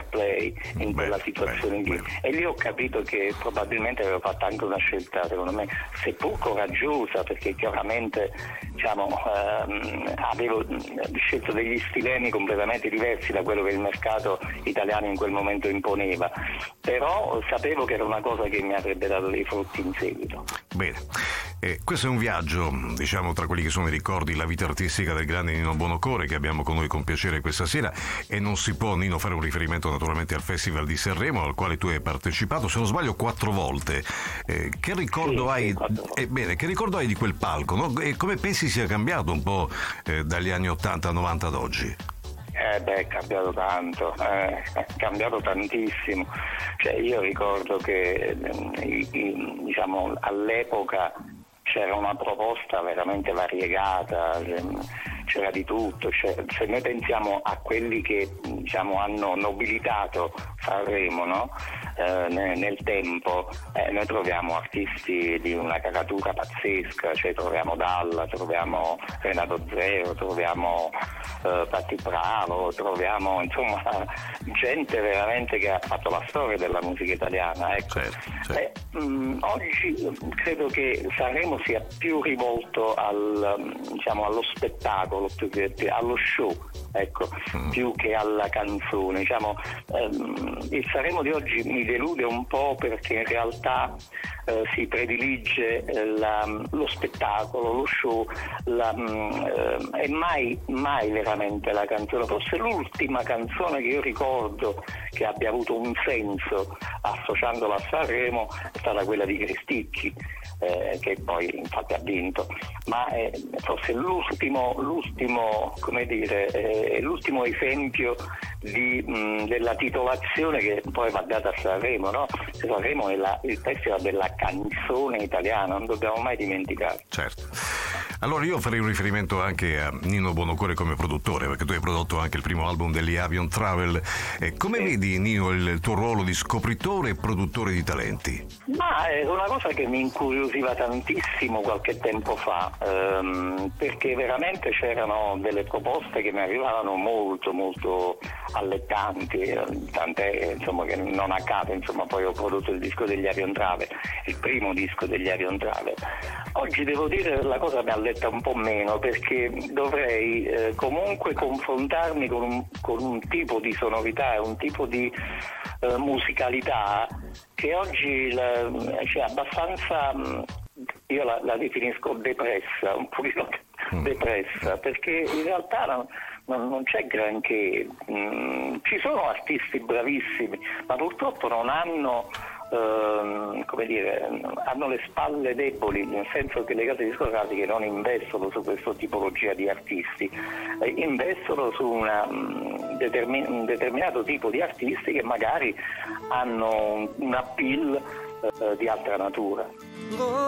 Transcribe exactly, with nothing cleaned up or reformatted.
play in quella beh, situazione beh, lì, beh. e lì ho capito che probabilmente avevo fatto anche una scelta, secondo me, seppur coraggiosa, perché chiaramente diciamo ehm, avevo scelto degli stilemi completamente diversi da quello che il mercato italiano in quel momento imponeva, però sapevo che era una cosa che mi avrebbe dato dei frutti in seguito. Bene, eh, questo è un viaggio, diciamo, tra quelli che sono i ricordi, la vita artistica del grande Nino Buonocore, che abbiamo con noi con piacere questa sera, e non si può, Nino, fare un riferimento naturalmente al Festival di Sanremo, al quale tu hai partecipato, se non sbaglio quattro volte. Eh, che ricordo Sì, hai? sì, quattro volte. Eh, bene, che ricordo hai di quel palco, no? E come pensi sia cambiato un po' eh, dagli anni ottanta novanta ad oggi? Eh beh, è cambiato tanto, eh, è cambiato tantissimo. Cioè, io ricordo che eh, diciamo all'epoca c'era una proposta veramente variegata, c'era di tutto. Cioè, se noi pensiamo a quelli che diciamo hanno nobilitato Sanremo, no? eh, nel, nel tempo, eh, noi troviamo artisti di una caratura pazzesca, cioè troviamo Dalla, troviamo Renato Zero, troviamo eh, Patti Bravo, troviamo insomma gente veramente che ha fatto la storia della musica italiana. Ecco. Certo, certo. Eh, mh, oggi credo che Sanremo sia più rivolto al, diciamo, allo spettacolo, più che allo show, ecco, mm. più che alla canzone. Diciamo, ehm, il Sanremo di oggi mi delude un po' perché in realtà eh, si predilige la, lo spettacolo, lo show, la, mh, eh, e mai, mai veramente la canzone. Forse l'ultima canzone che io ricordo che abbia avuto un senso associandola a Sanremo è stata quella di Cristicchi, eh, che poi infatti ha vinto, ma è forse l'ultimo, l'ultimo come dire, eh, l'ultimo esempio di, mh, della titolazione che poi va data a Sanremo, no? Sanremo è la, il festival della canzone italiana, non dobbiamo mai dimenticare. Certo. Allora io farei un riferimento anche a Nino Buonocore come produttore, perché tu hai prodotto anche il primo album degli Avion Travel. Eh, come sì. vedi, Nino, il, il tuo ruolo di scopritore e produttore di talenti? Ma è una cosa che mi incuriosiva tantissimo qualche tempo fa, ehm, perché veramente c'erano delle proposte che mi arrivavano molto molto allettanti, eh, tant'è insomma che non a caso insomma poi ho prodotto il disco degli Avion Travel, il primo disco degli Avion Travel. Oggi devo dire che la cosa mi alletta un po' meno, perché dovrei eh, comunque confrontarmi con un, con un tipo di sonorità e un tipo di eh, musicalità che oggi la, cioè, abbastanza, io la, la definisco depressa, un pochino depressa, perché in realtà non, non, non c'è granché. Mm, ci sono artisti bravissimi, ma purtroppo non hanno Uh, come dire, hanno le spalle deboli, nel senso che le case discografiche non investono su questa tipologia di artisti, eh, investono su una, um, determin- un determinato tipo di artisti che magari hanno un, un appeal uh, di altra natura.